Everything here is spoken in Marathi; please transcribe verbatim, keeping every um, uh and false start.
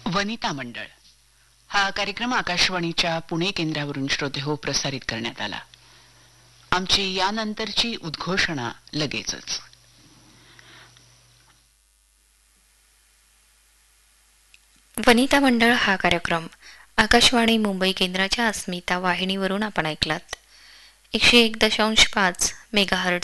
वनिता मंडळ हा कार्यक्रम आकाशवाणीच्या पुणे केंद्रावरून श्रोतेहो प्रसारित करण्यात आला. आमची यानंतरची उद्घोषणा लगेचच. वनिता मंडळ हा कार्यक्रम आकाशवाणी मुंबई केंद्राच्या अस्मिता वाहिनीवरून आपण ऐकलात. एकशे एक दशांश पाच मेगाहर्ट्झ